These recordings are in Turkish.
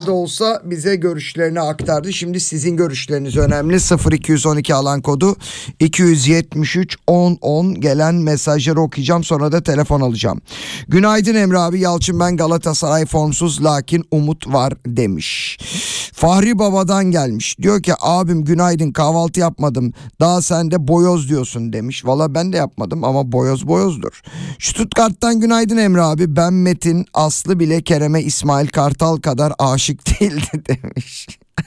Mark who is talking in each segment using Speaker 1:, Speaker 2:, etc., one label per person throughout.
Speaker 1: da olsa bize görüşlerini aktardı. Şimdi sizin görüşleriniz önemli. 0212 alan kodu 273 10 10 gelen mesajları okuyacağım, sonra da telefon alacağım. Günaydın Emre abi, Yalçın ben, Galatasaray formsuz lakin umut var demiş. Fahri Baba'dan gelmiş. Diyor ki abim günaydın, kahvaltı yapmadım. Daha sen de boyoz diyorsun demiş. Valla ben de yapmadım ama boyoz boyozdur. Stuttgart'tan günaydın Emre abi. Ben Metin, Aslı bile Kerem'e İsmail Kartal kadar aşık değildi demiş.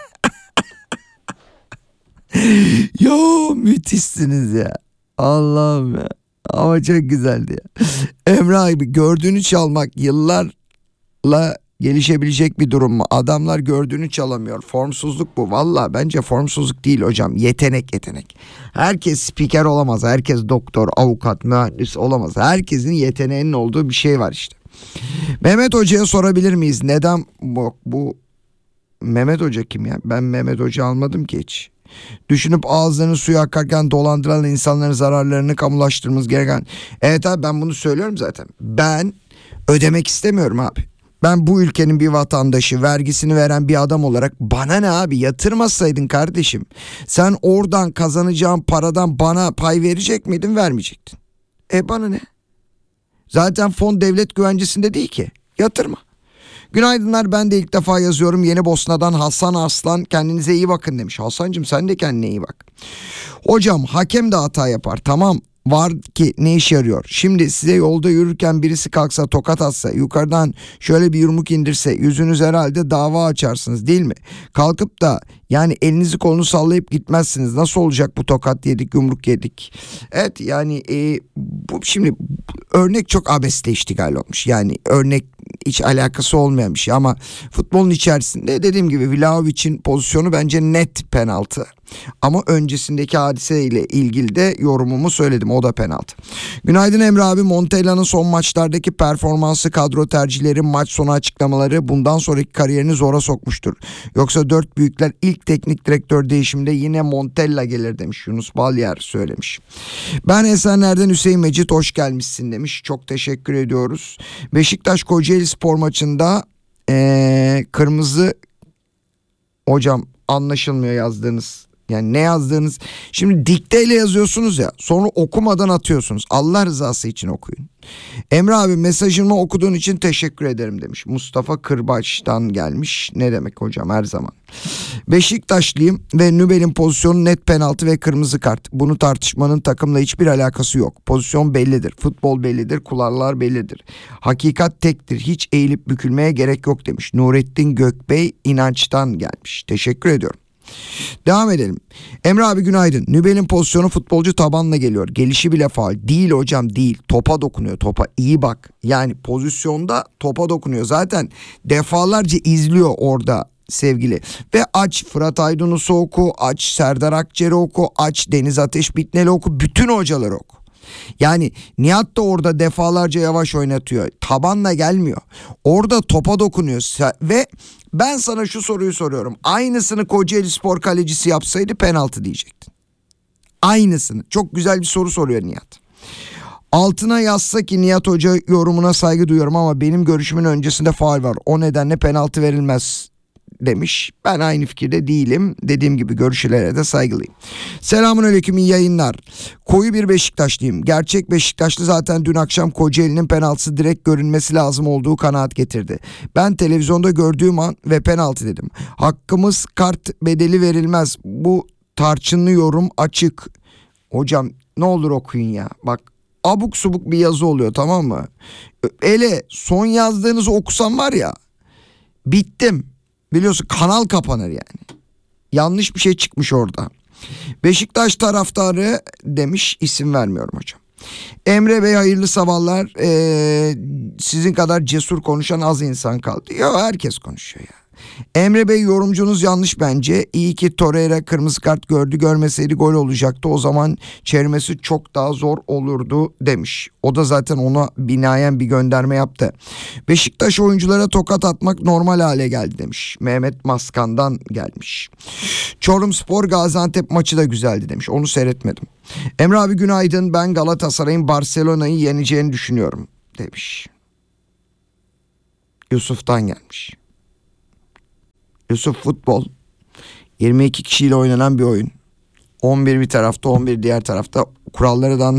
Speaker 1: Yo müthişsiniz ya. Allah'ım ya. Ama çok güzeldi ya. Emre abi, gördüğünü çalmak yıllarla gelişebilecek bir durum mu? Adamlar gördüğünü çalamıyor. Formsuzluk bu. Valla bence formsuzluk değil hocam. Yetenek. Herkes spiker olamaz. Herkes doktor, avukat, mühendis olamaz. Herkesin yeteneğinin olduğu bir şey var işte. Mehmet Hoca'ya sorabilir miyiz? Neden bu Mehmet Hoca kim ya? Ben Mehmet Hoca almadım ki hiç. Düşünüp ağızlarını suya akarken dolandıran insanların zararlarını kamulaştırmamız gereken. Evet abi, ben bunu söylüyorum zaten. Ben ödemek istemiyorum abi. Ben bu ülkenin bir vatandaşı, vergisini veren bir adam olarak bana ne abi, yatırmasaydın kardeşim. Sen oradan kazanacağın paradan bana pay verecek miydin, vermeyecektin. Bana ne? Zaten fon devlet güvencesinde değil ki. Yatırma. Günaydınlar, ben de ilk defa yazıyorum. Yeni Bosna'dan Hasan Arslan, kendinize iyi bakın demiş. Hasancığım sen de kendine iyi bak. Hocam hakem de hata yapar, tamam, var ki ne işe yarıyor? Şimdi size yolda yürürken birisi kalksa tokat atsa, yukarıdan şöyle bir yumruk indirse, yüzünüz herhalde dava açarsınız değil mi? Kalkıp da yani elinizi kolunu sallayıp gitmezsiniz. Nasıl olacak bu, tokat yedik, yumruk yedik? Evet yani bu şimdi örnek çok abesle iştigal olmuş. Yani örnek hiç alakası olmayan bir şey ama futbolun içerisinde dediğim gibi Vlahovic'in pozisyonu bence net penaltı. Ama öncesindeki hadiseyle ilgili de yorumumu söyledim, o da penaltı. Günaydın Emre abi, Montella'nın son maçlardaki performansı, kadro tercihleri, maç sonu açıklamaları bundan sonraki kariyerini zora sokmuştur. Yoksa dört büyükler ilk teknik direktör değişiminde yine Montella gelir demiş. Yunus Balyer söylemiş. Ben Esenler'den Hüseyin Mecit, hoş gelmişsin demiş. Çok teşekkür ediyoruz. Beşiktaş Kocaeli Spor maçında kırmızı, hocam anlaşılmıyor yazdığınız. Yani ne yazdığınız, şimdi dikteyle yazıyorsunuz ya, sonra okumadan atıyorsunuz. Allah rızası için okuyun. Emre abi, mesajımı okuduğun için teşekkür ederim demiş. Mustafa Kırbaç'tan gelmiş. Ne demek hocam, her zaman. Beşiktaşlıyım ve Nübel'in pozisyonu net penaltı ve kırmızı kart. Bunu tartışmanın takımla hiçbir alakası yok. Pozisyon bellidir, futbol bellidir, kurallar bellidir. Hakikat tektir, hiç eğilip bükülmeye gerek yok demiş. Nurettin Gökbey İnanç'tan gelmiş. Teşekkür ediyorum. Devam edelim. Emre abi günaydın. Nübel'in pozisyonu futbolcu tabanla geliyor. Gelişi bile faul. Değil hocam, değil. Topa dokunuyor. Topa iyi bak. Yani pozisyonda topa dokunuyor. Zaten defalarca izliyor orada sevgili. Ve aç Fırat Aydınus'u oku. Aç Serdar Akçer'i oku. Aç Deniz Ateş Bitnel'i oku. Bütün hocaları oku. Yani Nihat da orada defalarca yavaş oynatıyor. Tabanla gelmiyor. Orada topa dokunuyor. Ve ben sana şu soruyu soruyorum. Aynısını Kocaeli Spor kalecisi yapsaydı penaltı diyecektin. Aynısını. Çok güzel bir soru soruyor Nihat. Altına yazsa ki Nihat Hoca yorumuna saygı duyuyorum ama benim görüşümün öncesinde faul var. O nedenle penaltı verilmez demiş. Ben aynı fikirde değilim. Dediğim gibi görüşlere de saygılıyım. Selamünaleyküm, iyi yayınlar. Koyu bir Beşiktaşlıyım. Gerçek Beşiktaşlı zaten dün akşam Kocaeli'nin penaltısı direkt görünmesi lazım olduğu kanaat getirdi. Ben televizyonda gördüğüm an ve penaltı dedim. Hakkımız kart bedeli verilmez. Bu tarçınlı yorum açık. Hocam ne olur okuyun ya. Bak abuk subuk bir yazı oluyor, tamam mı? Ele son yazdığınızı okusam var ya, bittim. Biliyorsun kanal kapanır yani. Yanlış bir şey çıkmış orada. Beşiktaş taraftarı demiş, isim vermiyorum hocam. Emre Bey hayırlı sabahlar. Sizin kadar cesur konuşan az insan kaldı. Yok, herkes konuşuyor ya. Emre Bey yorumcunuz yanlış bence. İyi ki Torreira kırmızı kart gördü, görmeseydi gol olacaktı. O zaman çevirmesi çok daha zor olurdu demiş. O da zaten ona binaen bir gönderme yaptı. Beşiktaş oyunculara tokat atmak normal hale geldi demiş. Mehmet Maskan'dan gelmiş. Çorumspor Gaziantep maçı da güzeldi demiş. Onu seyretmedim. Emre abi günaydın. Ben Galatasaray'ın Barcelona'yı yeneceğini düşünüyorum demiş. Yusuf'tan gelmiş. Yusuf, futbol 22 kişiyle oynanan bir oyun. 11 bir tarafta, 11 diğer tarafta. Kuralları da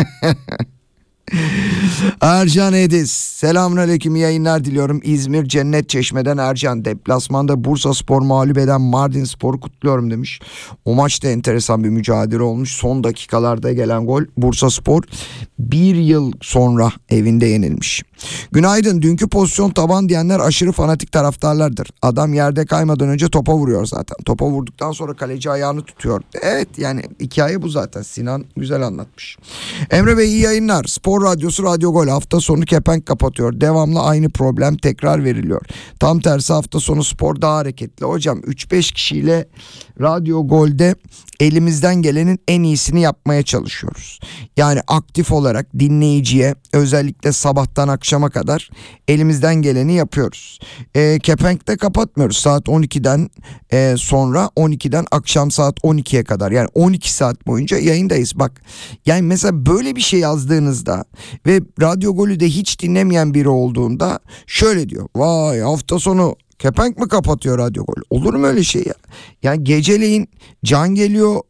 Speaker 1: Ercan Ediz, selamünaleyküm, yayınlar diliyorum. İzmir Cennet Çeşme'den Ercan. Deplasmanda Bursaspor mağlup eden Mardinspor'u kutluyorum demiş. O maçta enteresan bir mücadele olmuş. Son dakikalarda gelen gol. Bursaspor bir yıl sonra evinde yenilmiş. Günaydın, dünkü pozisyon taban diyenler aşırı fanatik taraftarlardır. Adam yerde kaymadan önce topa vuruyor zaten. Topa vurduktan sonra kaleci ayağını tutuyor. Evet, yani hikaye bu zaten. Sinan güzel anlatmış. Emre Bey, iyi yayınlar. Spor Radyosu Radyo Gol hafta sonu kepenk kapatıyor. Devamlı aynı problem tekrar veriliyor. Tam tersi hafta sonu spor daha hareketli. Hocam 3-5 kişiyle Radyo Gol'de elimizden gelenin en iyisini yapmaya çalışıyoruz. Yani aktif olarak dinleyiciye, özellikle sabahtan akşama kadar elimizden geleni yapıyoruz. Kepenk'te kapatmıyoruz. Saat 12'den sonra 12'den akşam saat 12'ye kadar, yani 12 saat boyunca yayındayız. Bak, yani mesela böyle bir şey yazdığınızda ve Radyo Golü de hiç dinlemeyen biri olduğunda şöyle diyor: vay, hafta sonu kepenk mi kapatıyor Radyo Gol? Olur mu öyle şey ya? Yani geceleyin Can geliyor,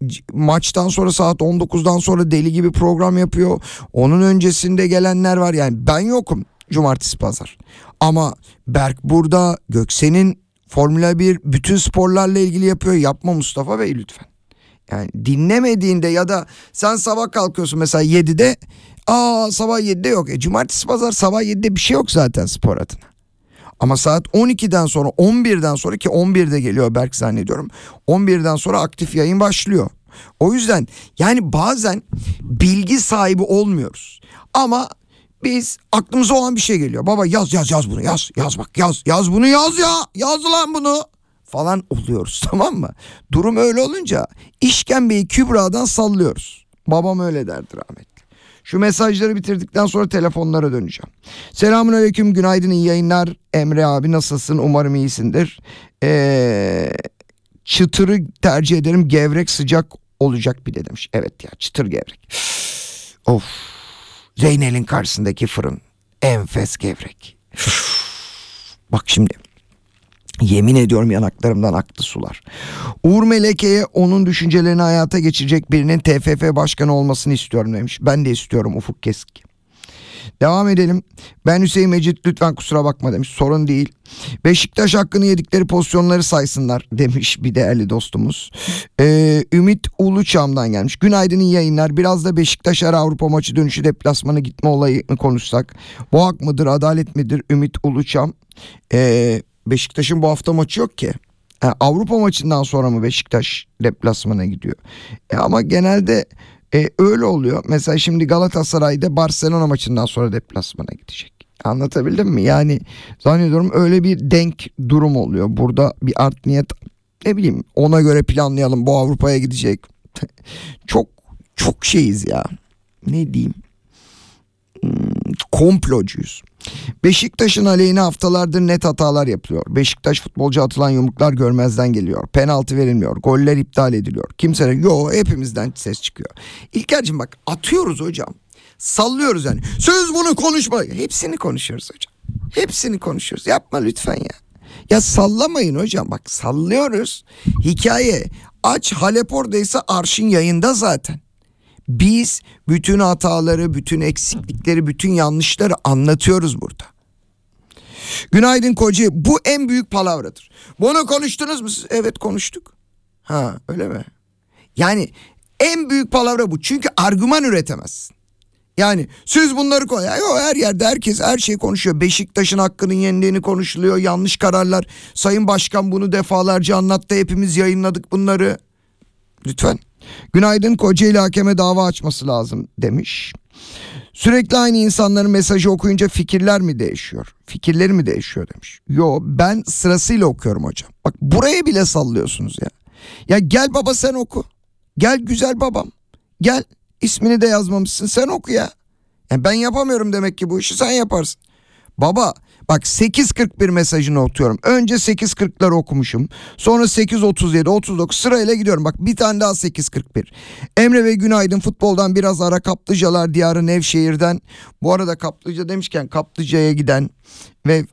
Speaker 1: maçtan sonra saat 19'dan sonra deli gibi program yapıyor. Onun öncesinde gelenler var, yani ben yokum cumartesi pazar. Ama Berk burada, Göksen'in Formula 1 bütün sporlarla ilgili yapıyor. Yapma Mustafa Bey lütfen. Yani dinlemediğinde ya da sen sabah kalkıyorsun mesela 7'de, sabah 7'de yok. Cumartesi pazar sabah 7'de bir şey yok zaten spor adına. Ama saat 12'den sonra, 11'den sonra, ki 11'de geliyor Berk zannediyorum, 11'den sonra aktif yayın başlıyor. O yüzden yani bazen bilgi sahibi olmuyoruz. Ama biz, aklımıza olan bir şey geliyor. Baba yaz bunu, yaz bak, yaz bunu, yaz lan bunu falan oluyoruz, tamam mı? Durum öyle olunca işkembeyi kübradan sallıyoruz. Babam öyle derdi rahmetli. Şu mesajları bitirdikten sonra telefonlara döneceğim. Selamünaleyküm, günaydın, iyi yayınlar. Emre abi, nasılsın? Umarım iyisindir. Çıtırı tercih ederim, gevrek sıcak olacak bir de demiş. Evet ya, çıtır gevrek. Of, Zeynel'in karşısındaki fırın enfes gevrek. Bak şimdi, yemin ediyorum yanaklarımdan aktı sular. Uğur Meleke'ye onun düşüncelerini hayata geçirecek birinin TFF başkanı olmasını istiyorum demiş. Ben de istiyorum Ufuk Keskin. Devam edelim. Ben Hüseyin Mecit, lütfen kusura bakma demiş. Sorun değil. Beşiktaş hakkını yedikleri pozisyonları saysınlar demiş bir değerli dostumuz. Ümit Uluçam'dan gelmiş. Günaydın, iyi yayınlar. Biraz da Beşiktaş her Avrupa maçı dönüşü deplasmana gitme olayını konuşsak. Bu hak mıdır, adalet midir? Ümit Uluçam. Beşiktaş'ın bu hafta maçı yok ki. Avrupa maçından sonra mı Beşiktaş deplasmana gidiyor? Ama genelde öyle oluyor. Mesela şimdi Galatasaray'da Barcelona maçından sonra deplasmana gidecek. Anlatabildim mi? Yani zannediyorum öyle bir denk durum oluyor. Burada bir art niyet, ne bileyim, ona göre planlayalım, bu Avrupa'ya gidecek. çok şeyiz ya. Ne diyeyim? Komplocuyuz. Beşiktaş'ın aleyhine haftalardır net hatalar yapılıyor. Beşiktaş futbolcu atılan yumruklar görmezden geliyor. Penaltı verilmiyor. Goller iptal ediliyor. Hepimizden ses çıkıyor. İlker'cim bak, atıyoruz hocam. Sallıyoruz yani. Söz bunu konuşma. Hepsini konuşuyoruz hocam. Hepsini konuşuyoruz. Yapma lütfen ya. Ya sallamayın hocam, bak sallıyoruz. Hikaye aç, Halep oradaysa Arşın yayında zaten. Biz bütün hataları, bütün eksiklikleri, bütün yanlışları anlatıyoruz burada. Günaydın Koca. Bu en büyük palavradır. Bunu konuştunuz mu siz? Evet, konuştuk. Ha, öyle mi? Yani en büyük palavra bu. Çünkü argüman üretemezsin. Yani siz bunları koy. Her yerde herkes her şeyi konuşuyor. Beşiktaş'ın hakkının yendiğini konuşuluyor. Yanlış kararlar. Sayın Başkan bunu defalarca anlattı. Hepimiz yayınladık bunları. Lütfen. Günaydın, Kocaeli hakeme dava açması lazım demiş. Sürekli aynı insanların mesajı okuyunca fikirler mi değişiyor? Fikirleri mi değişiyor demiş. Yo, ben sırasıyla okuyorum hocam. Bak, buraya bile sallıyorsunuz ya. Ya gel baba, sen oku. Gel güzel babam. Gel, ismini de yazmamışsın, sen oku ya. Yani ben yapamıyorum demek ki bu işi, sen yaparsın. Baba bak, 8.41 mesajını okuyorum. Önce 8.40'ları okumuşum. Sonra 8.37, 39 sırayla gidiyorum. Bak, bir tane daha 8.41. Emre Bey günaydın. Futboldan biraz ara, Kaplıcalar diyarı Nevşehir'den. Bu arada Kaplıca demişken, Kaplıca'ya giden ve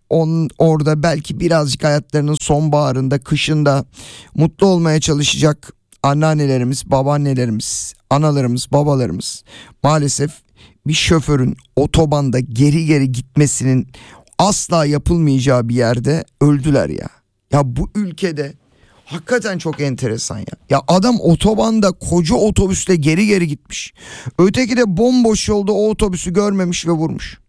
Speaker 1: orada belki birazcık hayatlarının sonbaharında, kışında mutlu olmaya çalışacak anneannelerimiz, babaannelerimiz, analarımız, babalarımız maalesef bir şoförün otobanda geri geri gitmesinin asla yapılmayacağı bir yerde öldüler ya. Ya bu ülkede hakikaten çok enteresan ya. Ya adam otobanda koca otobüsle geri geri gitmiş. Öteki de bomboş yolda o otobüsü görmemiş ve vurmuş.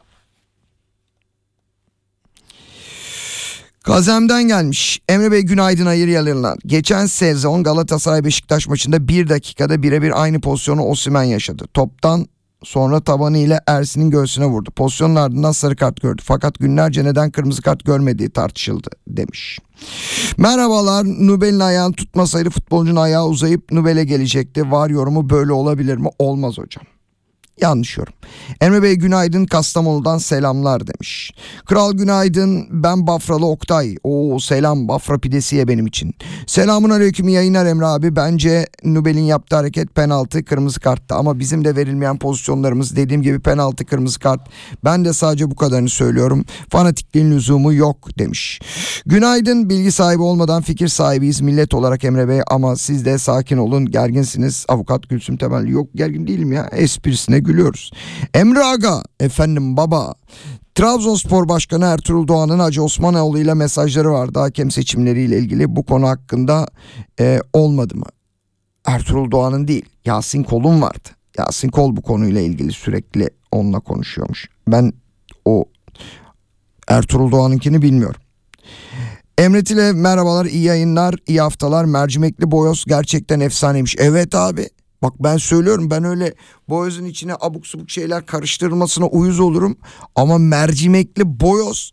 Speaker 1: Gazem'den gelmiş. Emre Bey günaydın, hayır yayınlar. Geçen sezon Galatasaray Beşiktaş maçında 1 dakikada birebir aynı pozisyonu Osimhen yaşadı. Toptan sonra tabanı ile Ersin'in göğsüne vurdu. Pozisyonun ardından sarı kart gördü. Fakat günlerce neden kırmızı kart görmediği tartışıldı demiş. Merhabalar, Nubel'in ayağını tutmasaydı futbolcunun ayağı uzayıp Nubel'e gelecekti. Var yorumu böyle olabilir mi? Olmaz hocam. Yanlış yorum. Emre Bey günaydın, Kastamonu'dan selamlar demiş. Kral günaydın, ben Bafralı Oktay. Oo selam, Bafra pidesi ye benim için. Selamun aleyküm, yayınlar Emre abi. Bence Nubel'in yaptığı hareket penaltı, kırmızı karttı. Ama bizim de verilmeyen pozisyonlarımız, dediğim gibi penaltı, kırmızı kart. Ben de sadece bu kadarını söylüyorum. Fanatikliğin lüzumu yok demiş. Günaydın, bilgi sahibi olmadan fikir sahibiyiz millet olarak Emre Bey. Ama siz de sakin olun, gerginsiniz. Avukat Gülsüm Temelli. Yok gergin değilim ya, esprisine gülüyoruz. Emre Aga, efendim baba. Trabzonspor Başkanı Ertuğrul Doğan'ın Hacı Osmanoğlu ile mesajları vardı hakem seçimleriyle ilgili. Bu konu hakkında olmadı mı? Ertuğrul Doğan'ın değil, Yasin Kol'un vardı. Yasin Kol bu konuyla ilgili sürekli onunla konuşuyormuş. Ben o Ertuğrul Doğan'ınkini bilmiyorum. Emret ile merhabalar, iyi yayınlar, iyi haftalar. Mercimekli boyoz gerçekten efsaneymiş. Evet abi. Bak ben söylüyorum, ben öyle boyozun içine abuk subuk şeyler karıştırılmasına uyuz olurum. Ama mercimekli boyoz.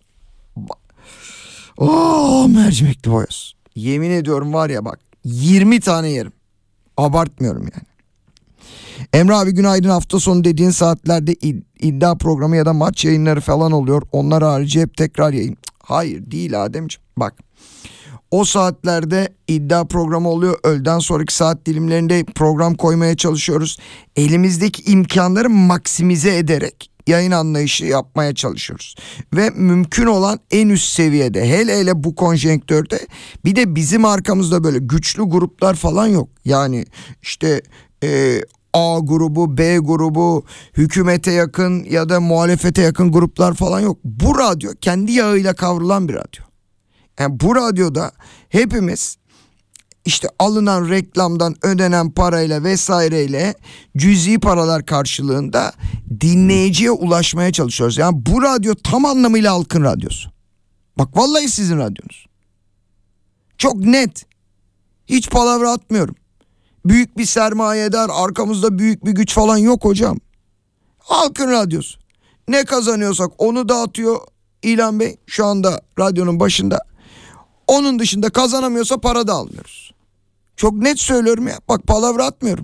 Speaker 1: Mercimekli boyoz. Yemin ediyorum var ya bak 20 tane yerim. Abartmıyorum yani. Emre abi günaydın, hafta sonu dediğin saatlerde iddia programı ya da maç yayınları falan oluyor. Onlar harici hep tekrar yayın. Hayır değil Ademciğim, bak. O saatlerde iddia programı oluyor. Öğleden sonraki saat dilimlerinde program koymaya çalışıyoruz. Elimizdeki imkanları maksimize ederek yayın anlayışı yapmaya çalışıyoruz. Ve mümkün olan en üst seviyede, hele bu konjonktörde, bir de bizim arkamızda böyle güçlü gruplar falan yok. Yani işte A grubu, B grubu, hükümete yakın ya da muhalefete yakın gruplar falan yok. Bu radyo kendi yağıyla kavrulan bir radyo. Yani bu radyoda hepimiz işte alınan reklamdan ödenen parayla vesaireyle cüzi paralar karşılığında dinleyiciye ulaşmaya çalışıyoruz. Yani bu radyo tam anlamıyla halkın radyosu. Bak vallahi sizin radyonuz. Çok net. Hiç palavra atmıyorum. Büyük bir sermayedar, arkamızda büyük bir güç falan yok hocam. Halkın radyosu. Ne kazanıyorsak onu dağıtıyor İlhan Bey şu anda radyonun başında. Onun dışında kazanamıyorsa para da almıyoruz. Çok net söylüyorum ya. Bak palavra atmıyorum.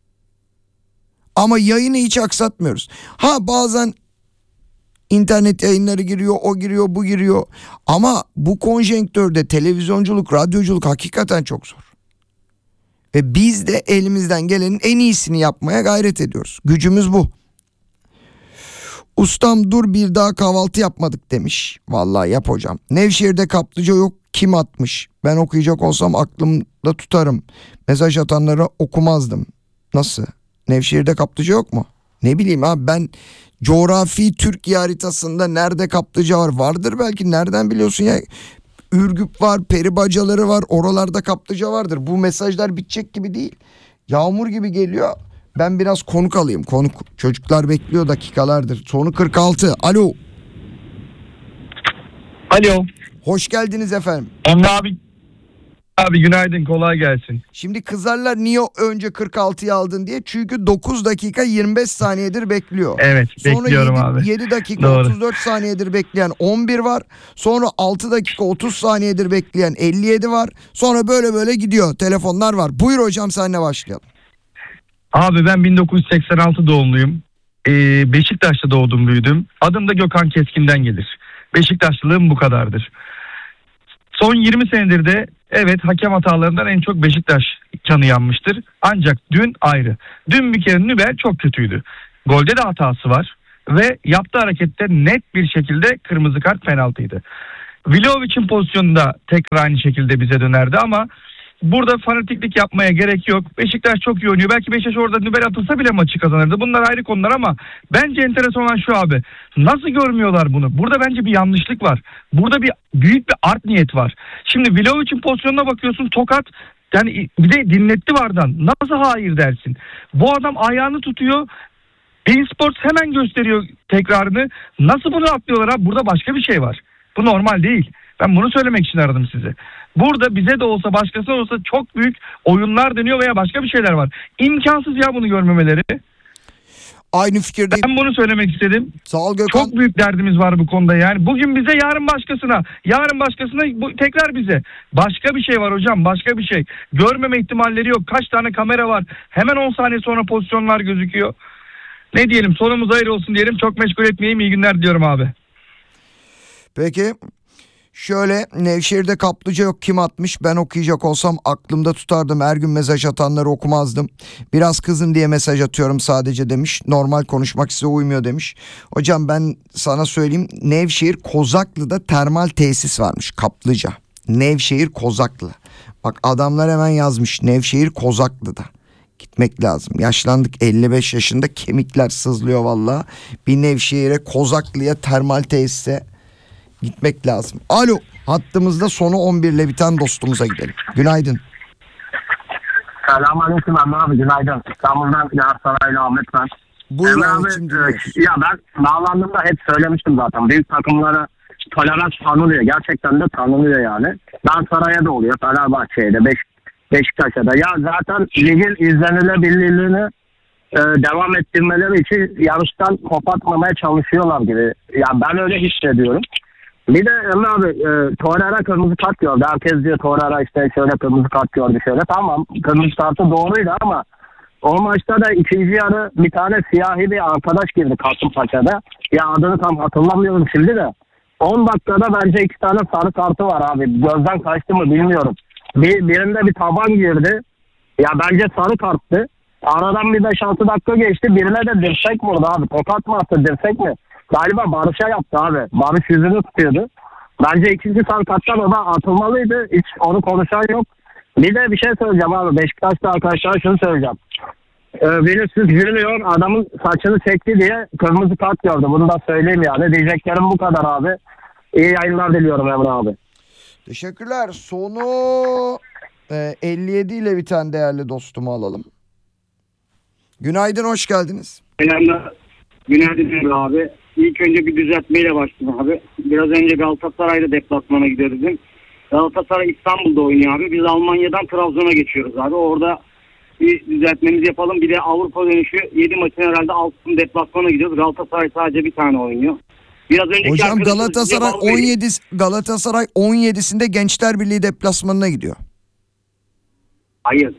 Speaker 1: Ama yayını hiç aksatmıyoruz. Ha bazen internet yayınları giriyor, o giriyor, bu giriyor. Ama bu konjonktörde televizyonculuk, radyoculuk hakikaten çok zor. Ve biz de elimizden gelenin en iyisini yapmaya gayret ediyoruz. Gücümüz bu. Ustam dur bir daha kahvaltı yapmadık demiş. Vallahi yap hocam. Nevşehir'de kaplıca yok, kim atmış? Ben okuyacak olsam aklımda tutarım. Mesaj atanları okumazdım. Nasıl? Nevşehir'de kaplıca yok mu? Ne bileyim abi, ben coğrafi Türkiye haritasında nerede kaplıca var? Vardır belki, nereden biliyorsun ya? Ürgüp var, peribacaları var, oralarda kaplıca vardır. Bu mesajlar bitecek gibi değil. Yağmur gibi geliyor. Ben biraz konuk alayım. Konuk. Çocuklar bekliyor dakikalardır. Sonu 46. Alo.
Speaker 2: Alo.
Speaker 1: Hoş geldiniz efendim.
Speaker 2: Emre abi günaydın, kolay gelsin.
Speaker 1: Şimdi kızarlar niye önce 46'yı aldın diye. Çünkü 9 dakika 25 saniyedir bekliyor.
Speaker 2: Evet,
Speaker 1: sonra
Speaker 2: bekliyorum abi.
Speaker 1: 7 dakika
Speaker 2: Doğru.
Speaker 1: 34 saniyedir bekleyen 11 var. Sonra 6 dakika 30 saniyedir bekleyen 57 var. Sonra böyle gidiyor. Telefonlar var. Buyur hocam, seninle başlayalım.
Speaker 2: Abi ben 1986 doğumluyum. Beşiktaş'ta doğdum büyüdüm. Adım da Gökhan Keskin'den gelir. Beşiktaşlılığım bu kadardır. Son 20 senedir de evet, hakem hatalarından en çok Beşiktaş canı yanmıştır. Ancak dün ayrı. Dün bir kere Nübel çok kötüydü. Golde de hatası var. ve yaptığı harekette net bir şekilde kırmızı kart, penaltıydı. Vlahovic'in pozisyonunda tekrar aynı şekilde bize dönerdi ama burada fanatiklik yapmaya gerek yok. Beşiktaş çok iyi oynuyor. Belki Beşiktaş orada nübel atılsa bile maçı kazanırdı. Bunlar ayrı konular ama bence enteresan olan şu abi. Nasıl görmüyorlar bunu? Burada bence bir yanlışlık var. Burada büyük bir art niyet var. Şimdi Vlahovic'in pozisyonuna bakıyorsun, tokat. Yani bir de dinletti vardan. Nasıl hayır dersin? Bu adam ayağını tutuyor. Bein Sports hemen gösteriyor tekrarını. Nasıl bunu atlıyorlar abi? Burada başka bir şey var. Bu normal değil. Ben bunu söylemek için aradım sizi. Burada bize de olsa, başkasına olsa çok büyük oyunlar dönüyor veya başka bir şeyler var. İmkansız ya bunu görmemeleri.
Speaker 1: Aynı fikirdeyim.
Speaker 2: Ben bunu söylemek istedim.
Speaker 1: Sağ ol Gökhan.
Speaker 2: Çok büyük derdimiz var bu konuda yani. Bugün bize, yarın başkasına. Yarın başkasına, tekrar bize. Başka bir şey var hocam, başka bir şey. Görmeme ihtimalleri yok. Kaç tane kamera var. Hemen 10 saniye sonra pozisyonlar gözüküyor. Ne diyelim, sonumuz hayır olsun diyelim. Çok meşgul etmeyeyim, iyi günler diyorum abi.
Speaker 1: Peki şöyle, Nevşehir'de kaplıca yok, kim atmış? Ben okuyacak olsam aklımda tutardım. Her gün mesaj atanları okumazdım. Biraz kızım diye mesaj atıyorum sadece demiş. Normal konuşmak size uymuyor demiş. Hocam ben sana söyleyeyim, Nevşehir Kozaklı'da termal tesis varmış, kaplıca. Nevşehir Kozaklı. Bak adamlar hemen yazmış, Nevşehir Kozaklı'da. Gitmek lazım. Yaşlandık, 55 yaşında, kemikler sızlıyor vallahi. Bir Nevşehir'e, Kozaklı'ya, termal tesise gitmek lazım. Alo, hattımızda sonu 11 ile biten dostumuza gidelim. Günaydın.
Speaker 3: Selamünaleyküm Emre abi, günaydın. İstanbul'dan Galatasaraylı Ahmet ben.
Speaker 1: Buyurun
Speaker 3: Emre
Speaker 1: Ahmetciğim, dinliyoruz.
Speaker 3: ya ben bağlandığımda hep söylemiştim zaten. Büyük takımlara tolerans tanınıyor. Gerçekten de tanınıyor yani. Galatasaray'a da oluyor, Fenerbahçe'ye de, Beşiktaş'a da. Ya zaten ligin izlenilebilirliğini devam ettirmeleri için yarıştan kopartmamaya çalışıyorlar gibi. Ya ben öyle hissediyorum. Bir de Emre abi, Torreira kırmızı kart gördü. Herkes diyor Torreira işte şöyle kırmızı kart gördü şöyle. Tamam, kırmızı kartı doğruydu ama o maçta da ikinci yarı bir tane siyahi bir arkadaş girdi Kasımpaşa'da. Ya adını tam hatırlamıyorum şimdi de. 10 dakikada bence 2 tane sarı kartı var abi. Gözden kaçtı mı bilmiyorum. Birinde bir taban girdi. Ya bence sarı karttı. Aradan bir 5-6 dakika geçti. Birine de dirsek vurdu abi. Tokat mı attı, dirsek mi? Galiba Barış'a yaptı abi. Barış yüzünü tutuyordu. Bence ikinci sarı karttan o da atılmalıydı. Hiç onu konuşan yok. Bir de bir şey söyleyeceğim abi. Beşiktaş'ta arkadaşlara şunu söyleyeceğim. Vinicius Junior adamın saçını çekti diye kırmızı kart gördü. Bunu da söyleyeyim yani. Diyeceklerim bu kadar abi. İyi yayınlar diliyorum Emre abi.
Speaker 1: Teşekkürler. Sonu 57 ile biten değerli dostumu alalım. Günaydın, hoş geldiniz.
Speaker 4: Günaydın Emre abi. İlk önce bir düzeltmeyle başladım abi. Biraz önce Galatasaray'da deplasmana gidiyordum. Galatasaray İstanbul'da oynuyor abi. Biz Almanya'dan Trabzon'a geçiyoruz abi. Orada bir düzeltmemizi yapalım. Bir de Avrupa dönüşü 7 maçın herhalde 6'sını deplasmana gidiyoruz. Galatasaray sadece bir tane oynuyor. Biraz önceki
Speaker 1: Hocam Galatasaray 17'sinde Gençler Birliği deplasmanına gidiyor.
Speaker 4: Hayır.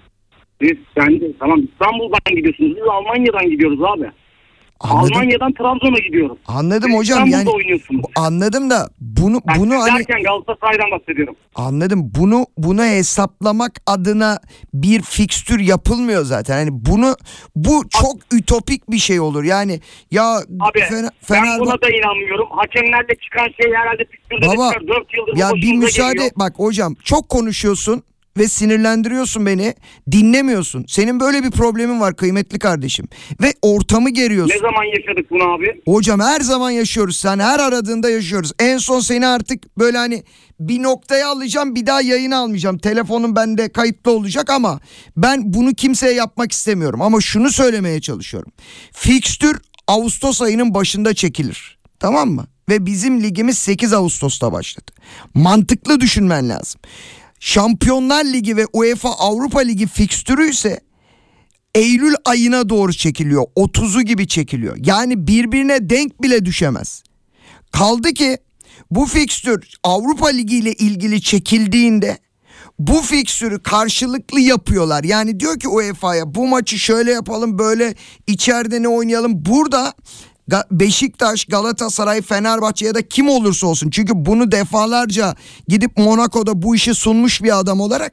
Speaker 4: Tamam İstanbul'dan gidiyorsunuz. Biz Almanya'dan gidiyoruz abi.
Speaker 1: Anladım.
Speaker 4: Almanya'dan Trabzon'a gidiyoruz.
Speaker 1: Anladım hocam,
Speaker 4: İstanbul'da
Speaker 1: yani
Speaker 4: oynuyorsunuz.
Speaker 1: anladım da bunu hani
Speaker 4: derken Galatasaray'dan bahsediyorum.
Speaker 1: anladım, bunu hesaplamak adına bir fikstür yapılmıyor zaten. Yani bu çok ütopik bir şey olur. Yani ya
Speaker 4: Abi ben buna da inanmıyorum. Hakemlerle çıkan şey herhalde fikstürde
Speaker 1: Baba,
Speaker 4: çıkar. 4 yıldır
Speaker 1: ya
Speaker 4: bu
Speaker 1: bir
Speaker 4: başımıza
Speaker 1: müsaade
Speaker 4: geliyor.
Speaker 1: bak hocam, çok konuşuyorsun ve sinirlendiriyorsun beni, dinlemiyorsun. Senin böyle bir problemin var kıymetli kardeşim ve ortamı geriyorsun.
Speaker 4: Ne zaman yaşadık bunu abi?
Speaker 1: Hocam her zaman yaşıyoruz, sen her aradığında yaşıyoruz. En son seni artık böyle hani bir noktaya alacağım, bir daha yayına almayacağım. Telefonum bende kayıtlı olacak ama ben bunu kimseye yapmak istemiyorum. Ama şunu söylemeye çalışıyorum. Fikstür Ağustos ayının başında çekilir, tamam mı? Ve bizim ligimiz 8 Ağustos'ta başladı. Mantıklı düşünmen lazım. Şampiyonlar Ligi ve UEFA Avrupa Ligi fikstürü ise Eylül ayına doğru çekiliyor. 30'u gibi çekiliyor. Yani birbirine denk bile düşemez. Kaldı ki bu fikstür Avrupa Ligi ile ilgili çekildiğinde bu fikstürü karşılıklı yapıyorlar. Yani diyor ki UEFA'ya bu maçı şöyle yapalım, böyle içeride ne oynayalım. Burada Beşiktaş, Galatasaray, Fenerbahçe ya da kim olursa olsun, çünkü bunu defalarca gidip Monaco'da bu işi sunmuş bir adam olarak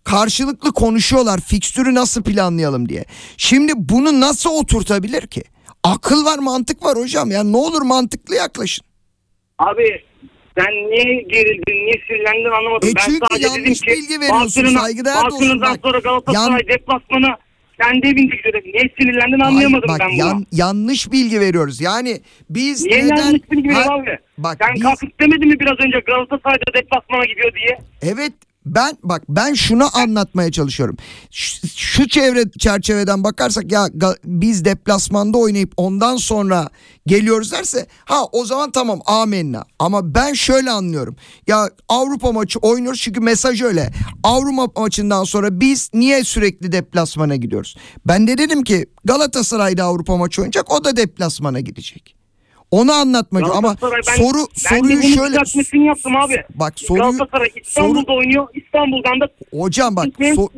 Speaker 1: karşılıklı konuşuyorlar fikstürü nasıl planlayalım diye. Şimdi bunu nasıl oturtabilir ki? Akıl var, mantık var hocam. Yani ne olur mantıklı yaklaşın.
Speaker 4: Abi sen niye gerildin, niye sinirlendin anlamadım. Ben
Speaker 1: Çünkü
Speaker 4: sadece dedim
Speaker 1: yanlış
Speaker 4: ki
Speaker 1: bilgi veriyorsun, saygıdeğer dostum.
Speaker 4: Barcelona'dan
Speaker 1: Bak,
Speaker 4: sonra Galatasaray deplasmanı kendi evinde gidiyor. Niye sinirlendin
Speaker 1: Hayır,
Speaker 4: anlayamadım
Speaker 1: bak,
Speaker 4: ben bunu.
Speaker 1: yanlış bilgi veriyoruz. Yani biz
Speaker 4: Niye
Speaker 1: neden...
Speaker 4: yanlış bilgi veriyorsun abi?
Speaker 1: Bak,
Speaker 4: Sen kalkıp demedin mi biraz önce Galatasaray'da deplasmana gidiyor diye?
Speaker 1: Evet, ben şunu anlatmaya çalışıyorum. Şu çerçeveden bakarsak ya biz deplasmanda oynayıp ondan sonra geliyoruz derse o zaman tamam, amenna. Ama ben şöyle anlıyorum. Ya Avrupa maçı oynuyoruz çünkü mesaj öyle. Avrupa maçından sonra biz niye sürekli deplasmana gidiyoruz? Ben de dedim ki Galatasaray'da Avrupa maçı oynayacak, o da deplasmana gidecek. Onu anlatmacı ama soruyu şöyle
Speaker 4: yaptım abi.
Speaker 1: Bak
Speaker 4: Galatasaray İstanbul'da oynuyor. İstanbul'dan da
Speaker 1: hocam bak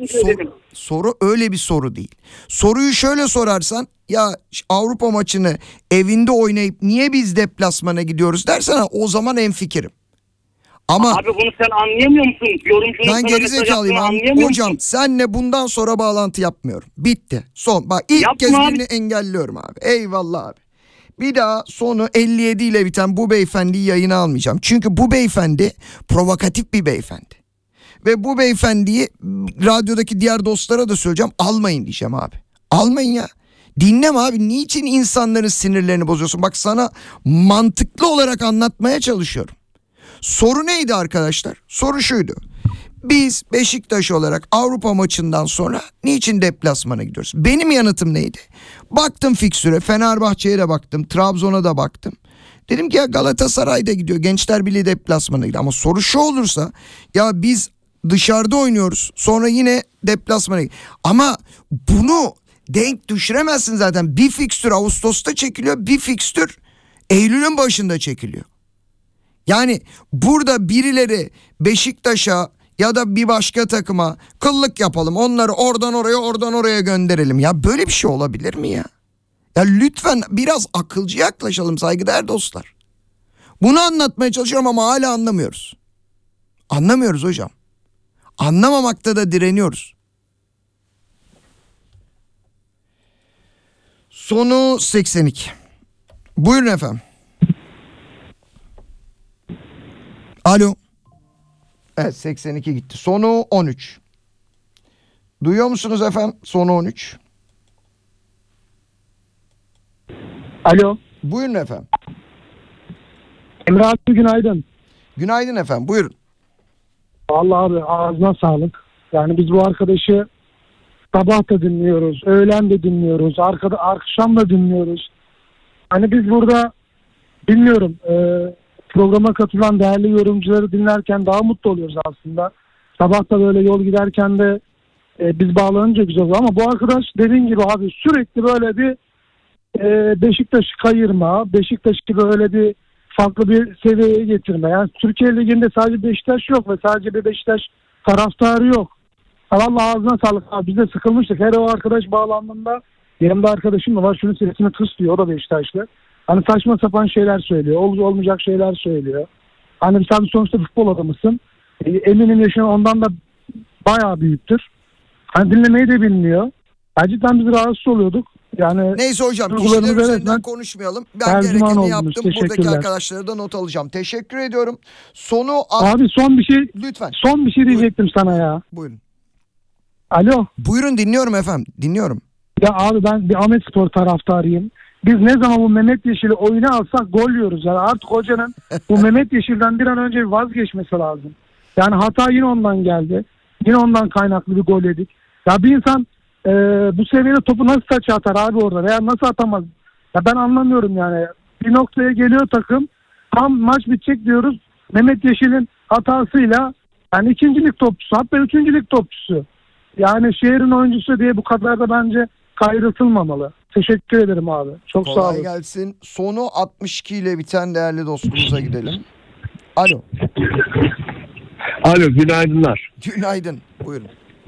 Speaker 1: soru öyle bir soru değil. Soruyu şöyle sorarsan ya Avrupa maçını evinde oynayıp niye biz deplasmana gidiyoruz dersen o zaman hemfikirim. Ama
Speaker 4: abi bunu sen anlayamıyor musun? Yorumcunun
Speaker 1: ben gerizekalıyım hocam, senle bundan sonra bağlantı yapmıyorum. Bitti. Son. Bak ilk kez birini engelliyorum abi. Eyvallah abi. Bir daha sonu 57 ile biten bu beyefendiyi yayına almayacağım. Çünkü bu beyefendi provokatif bir beyefendi. Ve bu beyefendiyi radyodaki diğer dostlara da söyleyeceğim. Almayın diyeceğim abi. Almayın ya. Dinleme abi. Niçin insanların sinirlerini bozuyorsun? Bak sana mantıklı olarak anlatmaya çalışıyorum. Soru neydi arkadaşlar? Soru şuydu. Biz Beşiktaş olarak Avrupa maçından sonra niçin deplasmana gidiyoruz? Benim yanıtım neydi? Baktım fikstüre, Fenerbahçe'ye de baktım, Trabzon'a da baktım. Dedim ki ya Galatasaray'da gidiyor, Gençler Birliği deplasmana gidiyor. Ama soru şu olursa ya biz dışarıda oynuyoruz, sonra yine deplasmana gidiyor. Ama bunu denk düşüremezsin zaten. Bir fikstür Ağustos'ta çekiliyor, bir fikstür Eylül'ün başında çekiliyor. Yani burada birileri Beşiktaş'a ya da bir başka takıma kıllık yapalım, onları oradan oraya gönderelim. Ya böyle bir şey olabilir mi ya? Ya lütfen biraz akılcı yaklaşalım saygıdeğer dostlar. Bunu anlatmaya çalışıyorum ama hala anlamıyoruz. Anlamıyoruz hocam. Anlamamakta da direniyoruz. Sonu 82. Buyurun efendim. Alo. Evet, 82 gitti. Sonu 13. Duyuyor musunuz efendim? Sonu 13.
Speaker 5: Alo.
Speaker 1: Buyurun efendim.
Speaker 5: Emre abi günaydın.
Speaker 1: Günaydın efendim, buyurun.
Speaker 5: Vallahi abi ağzına sağlık. Yani biz bu arkadaşı sabah da dinliyoruz, öğlen de dinliyoruz, akşam da dinliyoruz. Hani biz burada bilmiyorum programa katılan değerli yorumcuları dinlerken daha mutlu oluyoruz aslında. Sabah da böyle yol giderken de biz bağlanınca güzel oluyor. Ama bu arkadaş dediğin gibi abi sürekli böyle bir Beşiktaş'ı kayırma, Beşiktaş'ı böyle bir farklı bir seviyeye getirme. Yani Türkiye Ligi'nde sadece Beşiktaş yok ve sadece bir Beşiktaş taraftarı yok. Allah ağzına sağlık abi, biz de sıkılmıştık. Her o arkadaş bağlandığında yanımda arkadaşım da var, şunun sesini kıs diyor, o da Beşiktaşlı. Hani saçma sapan şeyler söylüyor, olmayacak şeyler söylüyor. Hani sen sonuçta futbol adamısın. Eminim yaşın ondan da bayağı büyüktür. Hani dinlemeyi de bilmiyor. Cidden biz rahatsız oluyorduk. Yani
Speaker 1: neyse hocam, kişiler üzerinden konuşmayalım. Ben gerekeni yaptım. Buradaki arkadaşlara da not alacağım. Teşekkür ediyorum.
Speaker 5: Abi son bir şey.
Speaker 1: Lütfen.
Speaker 5: Son bir şey diyecektim sana ya.
Speaker 1: Buyurun.
Speaker 5: Alo.
Speaker 1: Buyurun, dinliyorum efendim. Dinliyorum.
Speaker 5: Ya abi ben bir Ahmetspor taraftarıyım. Biz ne zaman bu Mehmet Yeşil'i oyuna alsak gol yiyoruz. Yani artık hocanın bu Mehmet Yeşil'den bir an önce bir vazgeçmesi lazım. Yani hata yine ondan geldi. Yine ondan kaynaklı bir gol yedik. Ya bir insan bu seviyede topu nasıl taça atar abi orada? Veya nasıl atamaz? Ya ben anlamıyorum yani. Bir noktaya geliyor takım. Tam maç bitecek diyoruz. Mehmet Yeşil'in hatasıyla yani 2. lig topçusu, hatta 3. lig topçusu. Yani şehrin oyuncusu diye bu kadar da bence kayrıltılmamalı. Teşekkür ederim abi. Çok sağ olun.
Speaker 1: Kolay gelsin. Sonu 62 ile biten değerli dostumuza gidelim. Alo.
Speaker 6: Alo, günaydınlar.
Speaker 1: Günaydın. Buyurun.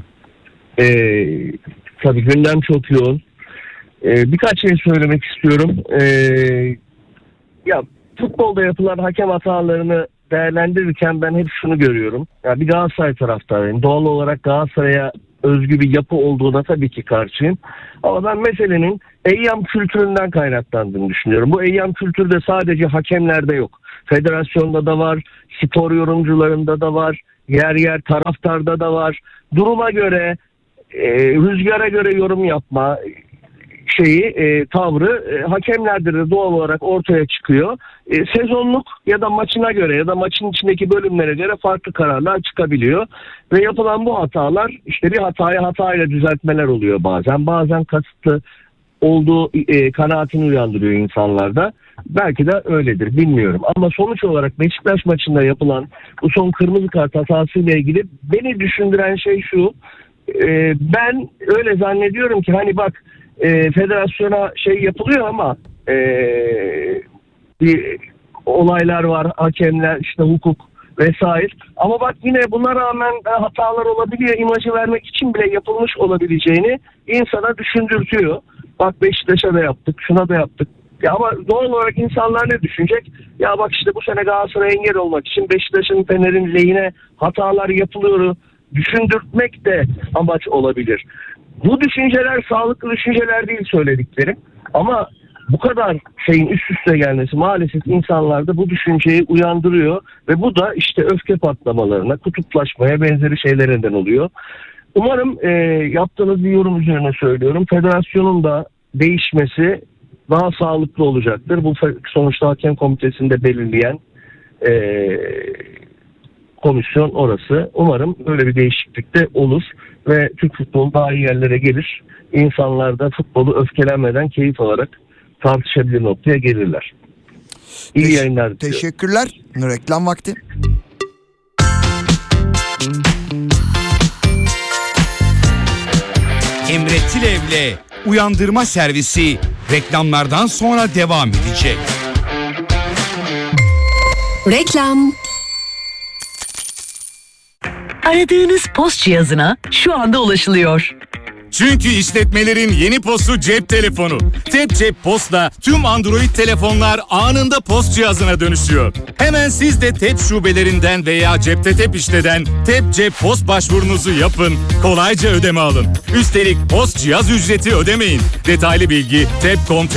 Speaker 6: Tabii gündem çok yoğun. Birkaç şey söylemek istiyorum. Ya futbolda yapılan hakem hatalarını değerlendirirken ben hep şunu görüyorum. Ya bir Galatasaray taraftarıyım. Doğal olarak Galatasaray'a özgü bir yapı olduğuna tabii ki karşıyım. Ama ben meselenin eyyam kültüründen kaynaklandığını düşünüyorum. Bu eyyam kültürü de sadece hakemlerde yok. Federasyonda da var, spor yorumcularında da var, yer yer taraftarda da var. Duruma göre, rüzgara göre yorum yapma tavrı hakemlerde de doğal olarak ortaya çıkıyor. Sezonluk ya da maçına göre ya da maçın içindeki bölümlere göre farklı kararlar çıkabiliyor. Ve yapılan bu hatalar işte bir hatayla düzeltmeler oluyor bazen. Bazen kasıtlı olduğu kanaatini uyandırıyor insanlarda. Belki de öyledir, bilmiyorum. Ama sonuç olarak Beşiktaş maçında yapılan bu son kırmızı kart hatasıyla ilgili beni düşündüren şey şu. Ben öyle zannediyorum ki hani bak federasyona yapılıyor ama bir olaylar var, hakemler, işte hukuk vesaire. Ama bak yine buna rağmen hatalar olabiliyor. İmajı vermek için bile yapılmış olabileceğini insana düşündürtüyor. Bak Beşiktaş'a da yaptık, şuna da yaptık. Ya ama doğal olarak insanlar ne düşünecek? Ya bak işte bu sene Galatasaray'a engel olmak için Beşiktaş'ın, Fener'in lehine hatalar yapılıyor. Düşündürtmek de amaç olabilir. Bu düşünceler sağlıklı düşünceler değil söylediklerim. Ama bu kadar şeyin üst üste gelmesi maalesef insanlarda bu düşünceyi uyandırıyor. Ve bu da işte öfke patlamalarına, kutuplaşmaya benzeri şeylere neden oluyor. Umarım yaptığınız bir yorum üzerine söylüyorum. Federasyonun da değişmesi daha sağlıklı olacaktır. Bu sonuçta hakem komitesinde belirleyen komisyon orası. Umarım böyle bir değişiklik de olur ve Türk futbolu daha iyi yerlere gelir. İnsanlar da futbolu öfkelenmeden keyif alarak tartışabilir noktaya gelirler. İyi yayınlar diliyorum.
Speaker 1: Teşekkürler. Reklam vakti.
Speaker 7: Emre Tilev'le Uyandırma Servisi reklamlardan sonra devam edecek.
Speaker 8: Reklam. Aradığınız post cihazına şu anda ulaşılıyor.
Speaker 7: Çünkü işletmelerin yeni postu cep telefonu. Tep Post'la tüm Android telefonlar anında post cihazına dönüşüyor. Hemen siz de Tep şubelerinden veya cepte Tep işleden Tep Post başvurunuzu yapın. Kolayca ödeme alın. Üstelik post cihaz ücreti ödemeyin. Detaylı bilgi tep.com